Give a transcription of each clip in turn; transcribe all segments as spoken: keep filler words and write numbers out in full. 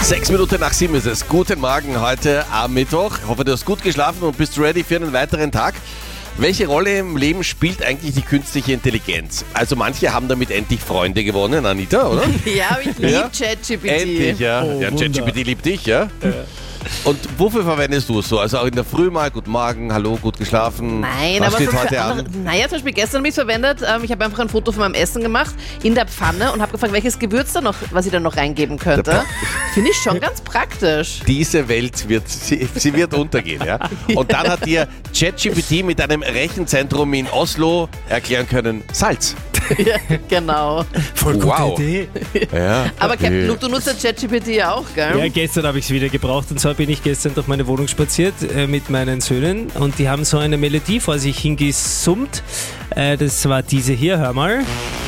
Sechs Minuten nach sieben ist es. Guten Morgen heute am Mittwoch. Ich hoffe, du hast gut geschlafen und bist ready für einen weiteren Tag. Welche Rolle im Leben spielt eigentlich die künstliche Intelligenz? Also manche haben damit endlich Freunde gewonnen, Anita, oder? Ja, aber ich liebe Ja? ChatGPT. Endlich, ja. Oh, ja, Wunder. ChatGPT liebt dich, ja? Und wofür verwendest du es so? Also auch in der Früh mal, guten Morgen, hallo, gut geschlafen. Nein, Was aber steht so heute für an? andere, naja, zum Beispiel gestern habe ich es verwendet. Ähm, ich habe einfach ein Foto von meinem Essen gemacht in der Pfanne und habe gefragt, welches Gewürz da noch, was ich da noch reingeben könnte. Finde ich schon ganz praktisch. Diese Welt wird, sie, sie wird untergehen, ja. Und dann hat dir ChatGPT mit einem Rechenzentrum in Oslo erklären können, Salz. Ja, genau. Voll gute Wow. Idee. Ja. Aber Captain Luke, du nutzt ja ChatGPT ja auch, gell? Ja, gestern habe ich es wieder gebraucht und zwar bin ich gestern durch meine Wohnung spaziert äh, mit meinen Söhnen und die haben so eine Melodie vor sich hingesummt. Äh, das war diese hier, hör mal.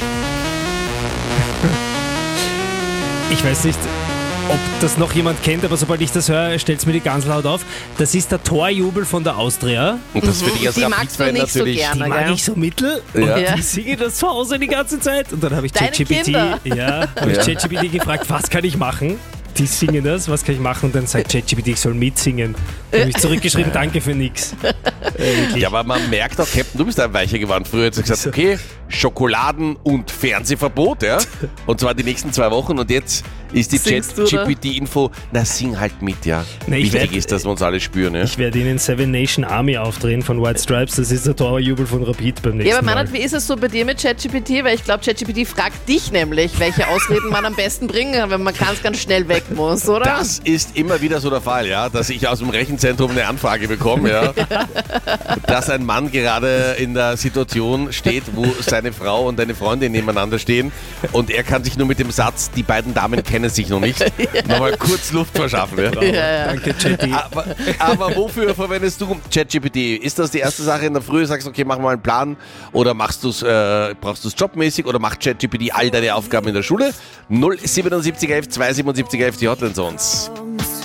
Ich weiß nicht, ob das noch jemand kennt, aber sobald ich das höre, stellt es mir die Ganslaut auf. Das ist der Torjubel von der Austria. Und das finde ich als Die magst du Rapid-Fan nicht so natürlich. gern. Die Na, mag gell? ich so mittel Ja. und Ja. die singen das zu Hause die ganze Zeit. Und dann habe ich Deine ChatGPT Kinder. ja, hab ich Ja. ChatGPT gefragt, was kann ich machen? Die singen das, was kann ich machen? Und dann sagt ChatGPT, ich soll mitsingen. Da habe ich zurückgeschrieben, danke für nix. Äh, wirklich. Ja, aber man merkt auch, Captain, du bist ein weicher geworden. Früher hättest du gesagt, okay, Schokoladen- und Fernsehverbot, ja. Und zwar die nächsten zwei Wochen. Und jetzt ist die Singst du, oder? ChatGPT-Info, na sing halt mit, ja. Na, ich Wichtig werd- ist, dass wir uns alle spüren, ja. Ich werde Ihnen Seven Nation Army aufdrehen von White Stripes. Das ist der Torjubel von Rapid beim nächsten Ja, aber Mal. Meinrad, wie ist es so bei dir mit ChatGPT? Weil ich glaube, ChatGPT fragt dich nämlich, welche Ausreden man am besten bringen kann, wenn man ganz, ganz schnell weg muss, oder? Das ist immer wieder so der Fall, ja, dass ich aus dem Rechenzentrum eine Anfrage bekomme, ja, dass ein Mann gerade in der Situation steht, wo seine Frau und eine Freundin nebeneinander stehen und er kann sich nur mit dem Satz, die beiden Damen kennen sich noch nicht, nochmal kurz Luft verschaffen. Ja. Wow, danke, Chatty. Aber, aber wofür verwendest du ChatGPT? Ist das die erste Sache in der Früh, sagst okay, mach mal einen Plan oder machst du's, äh, brauchst du es jobmäßig oder macht ChatGPT all deine Aufgaben in der Schule? null sieben sieben eins eins zwei sieben sieben eins die Hotline Zones.